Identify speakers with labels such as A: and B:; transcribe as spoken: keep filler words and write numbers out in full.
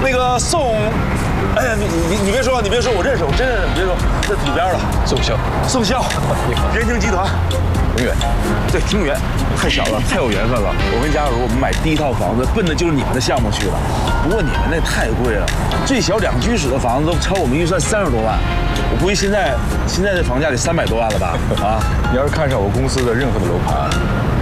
A: 那个宋，哎呀，你你你别说，你别说，我认识，我真认识，你别说，这里边了。
B: 宋潇，
A: 宋潇，人情集团，
B: 挺远，
A: 对，挺远，太巧了，太有缘分了。我跟佳茹，我们买第一套房子奔的就是你们的项目去了，不过你们那太贵了，最小两居室的房子都超我们预算三十多万，我估计现在现在的房价得三百多万了吧？啊，
B: 你要是看上我公司的任何的楼盘，